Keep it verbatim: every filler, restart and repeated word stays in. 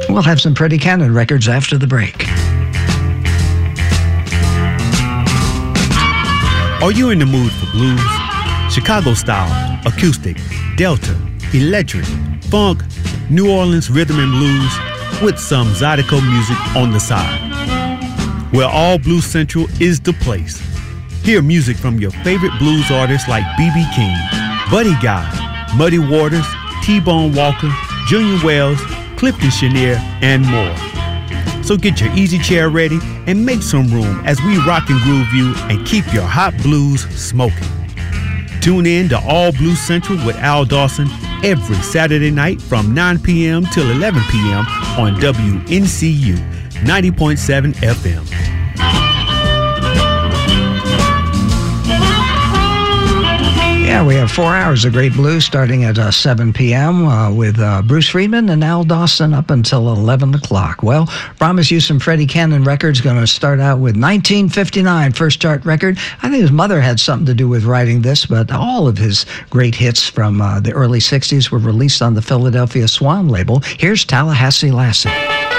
We'll have some Freddie Cannon records after the break. Are you in the mood for blues? Chicago style, acoustic, Delta, electric, funk, New Orleans rhythm and blues with some Zydeco music on the side. Well, All Blues Central is the place. Hear music from your favorite blues artists like B B King, Buddy Guy, Muddy Waters, T-Bone Walker, Junior Wells, Clifton Chenier, and more. So get your easy chair ready and make some room as we rock and groove you and keep your hot blues smoking. Tune in to All Blues Central with Al Dawson every Saturday night from nine p.m. till eleven p.m. on W N C U ninety point seven F M. Yeah, we have four hours of great blues starting at uh, seven p.m. Uh, with uh, Bruce Friedman and Al Dawson up until eleven o'clock. Well, promise you some Freddie Cannon records. Going to start out with nineteen fifty-nine, first chart record. I think his mother had something to do with writing this, but all of his great hits from uh, the early sixties were released on the Philadelphia Swan label. Here's Tallahassee Lassie.